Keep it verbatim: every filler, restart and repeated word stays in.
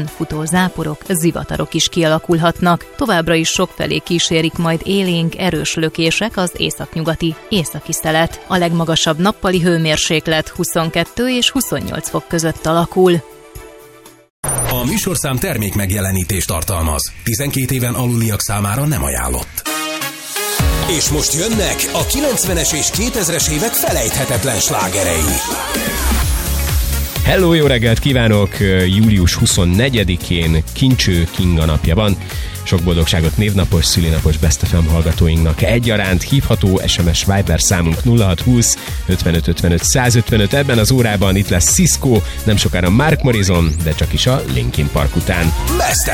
területeken futó záporok, zivatarok is kialakulhatnak. Továbbra is sokfelé kísérik majd élénk, erős lökések az északnyugati, északi szelet. A legmagasabb nappali hőmérséklet huszonkettő és huszonnyolc fok között alakul. A műsorszám termék megjelenítést tartalmaz. tizenkét éven aluliak számára nem ajánlott. És most jönnek a kilencvenes és kétezres évek felejthetetlen slágerei. Hello, jó reggelt kívánok! július huszonnegyedikén Kincső Kinga napja van. Sok boldogságot névnapos, szülinapos Best ef em hallgatóinknak egyaránt. Hívható es em es Viber számunk nulla hat húsz ötvenöt ötvenöt százötvenöt. Ebben az órában itt lesz Cisco, nem sokára Mark Morrison, de csak is a Linkin Park után. Best